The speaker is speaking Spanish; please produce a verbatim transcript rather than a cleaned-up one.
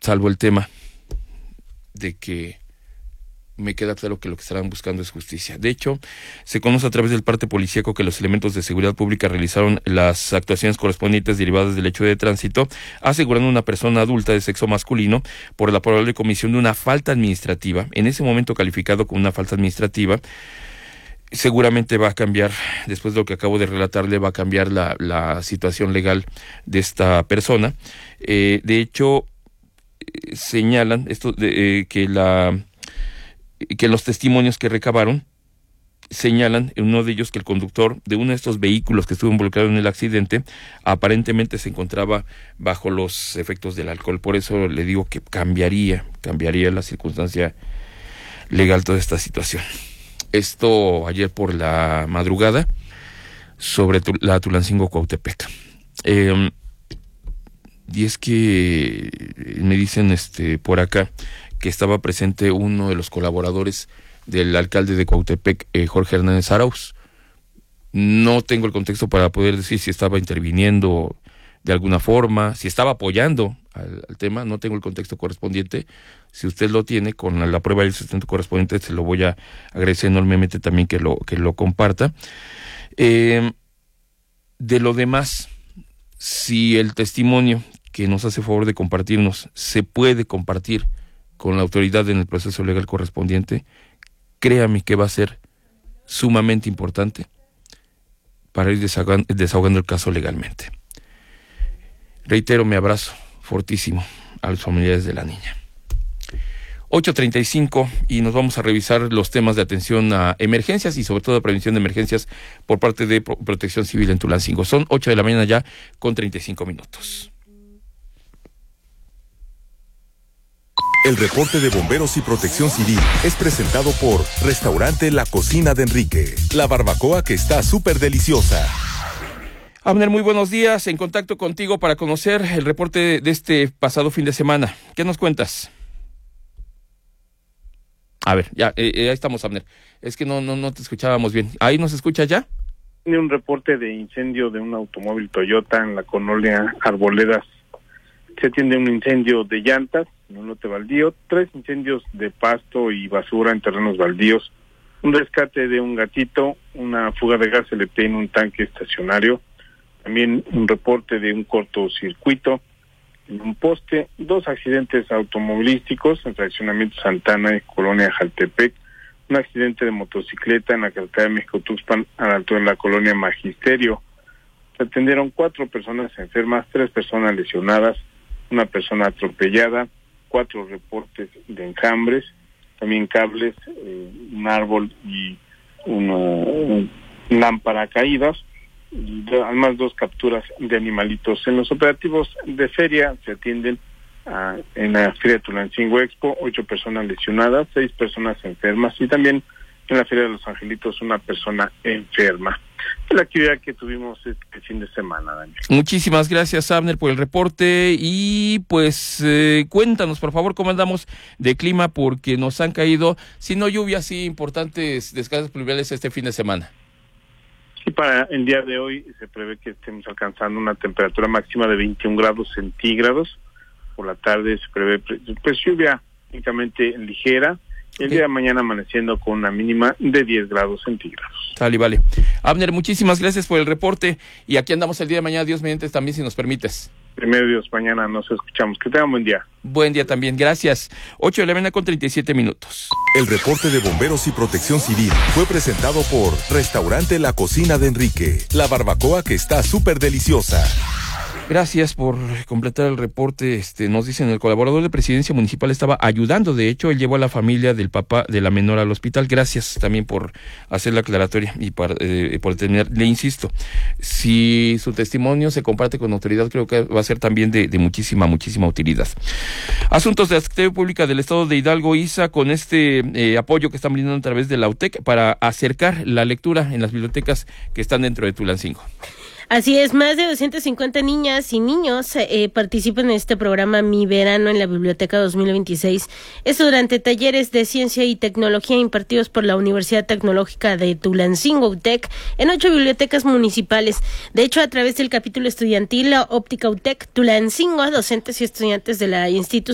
salvo el tema de que me queda claro que lo que estarán buscando es justicia. De hecho, se conoce a través del parte policíaco que los elementos de seguridad pública realizaron las actuaciones correspondientes derivadas del hecho de tránsito, asegurando a una persona adulta de sexo masculino por la probable comisión de una falta administrativa, en ese momento calificado como una falta administrativa. Seguramente va a cambiar, después de lo que acabo de relatarle, va a cambiar la, la situación legal de esta persona. Eh, de hecho, eh, señalan esto de, eh, que la que los testimonios que recabaron señalan en uno de ellos que el conductor de uno de estos vehículos que estuvo involucrado en el accidente aparentemente se encontraba bajo los efectos del alcohol. Por eso le digo que cambiaría, cambiaría la circunstancia legal toda esta situación. Esto ayer por la madrugada sobre tu, la Tulancingo-Cuautepec. Eh, y es que me dicen este por acá que estaba presente uno de los colaboradores del alcalde de Cuautepec, eh, Jorge Hernández Arauz. No tengo el contexto para poder decir si estaba interviniendo de alguna forma, si estaba apoyando al, al tema, no tengo el contexto correspondiente. Si usted lo tiene, con la, la prueba del sustento correspondiente, se lo voy a agradecer enormemente también que lo, que lo comparta. Eh, de lo demás, si el testimonio que nos hace favor de compartirnos se puede compartir con la autoridad en el proceso legal correspondiente, créame que va a ser sumamente importante para ir desahogando, desahogando el caso legalmente. Reitero mi abrazo fortísimo a los familiares de la niña. ocho treinta y cinco y nos vamos a revisar los temas de atención a emergencias y sobre todo a prevención de emergencias por parte de Pro- Protección Civil en Tulancingo. Son ocho de la mañana ya con treinta y cinco minutos. El reporte de Bomberos y Protección Civil es presentado por Restaurante La Cocina de Enrique, la barbacoa que está súper deliciosa. Abner, muy buenos días, en contacto contigo para conocer el reporte de este pasado fin de semana. ¿Qué nos cuentas? A ver, ya, eh, eh, ahí estamos, Abner. Es que no, no, no te escuchábamos bien. ¿Ahí nos escuchas ya? Tiene un reporte de incendio de un automóvil Toyota en la colonia Arboledas. Se atiende un incendio de llantas en un lote baldío, tres incendios de pasto y basura en terrenos baldíos, un rescate de un gatito, una fuga de gas L P en un tanque estacionario, también un reporte de un cortocircuito en un poste, dos accidentes automovilísticos en Fraccionamiento Santana y Colonia Jaltepec, un accidente de motocicleta en la carretera de México-Tuxpan a la altura de la Colonia Magisterio. Se atendieron cuatro personas enfermas, tres personas lesionadas, una persona atropellada, cuatro reportes de enjambres, también cables, eh, un árbol y una, una lámpara caídas, y do, además dos capturas de animalitos. En los operativos de feria se atienden a, en la Feria Tulancingo Expo, ocho personas lesionadas, seis personas enfermas y también en la Feria de los Angelitos una persona enferma. La actividad que tuvimos este fin de semana, Daniel. Muchísimas gracias, Abner, por el reporte y pues eh, cuéntanos, por favor, cómo andamos de clima, porque nos han caído, si no lluvias, sí importantes descargas pluviales este fin de semana. Sí, para el día de hoy se prevé que estemos alcanzando una temperatura máxima de veintiún grados centígrados. Por la tarde se prevé pues lluvia únicamente ligera. El día de mañana amaneciendo con una mínima de diez grados centígrados. Sale, vale. Abner, muchísimas gracias por el reporte y aquí andamos el día de mañana, Dios mediante, también si nos permites. Primero Dios, mañana nos escuchamos. Que tengan buen día. Buen día también, gracias. ocho de la mañana con treinta y siete minutos. El reporte de Bomberos y Protección Civil fue presentado por Restaurante La Cocina de Enrique, la barbacoa que está súper deliciosa. Gracias por completar el reporte. Este, nos dicen, el colaborador de Presidencia Municipal estaba ayudando. De hecho, él llevó a la familia del papá de la menor al hospital. Gracias también por hacer la aclaratoria y por, eh, por tener, le insisto, si su testimonio se comparte con autoridad, creo que va a ser también de, de muchísima, muchísima utilidad. Asuntos de la Secretaría Pública del Estado de Hidalgo, I S A, con este eh, apoyo que están brindando a través de la U T E C para acercar la lectura en las bibliotecas que están dentro de Tulancingo. Así es, más de doscientas cincuenta niñas y niños eh, participan en este programa Mi Verano en la Biblioteca dos mil veintiséis. Esto durante talleres de ciencia y tecnología impartidos por la Universidad Tecnológica de Tulancingo, U T E C, en ocho bibliotecas municipales. De hecho, a través del capítulo estudiantil, la Óptica U T E C Tulancingo, docentes y estudiantes de la institución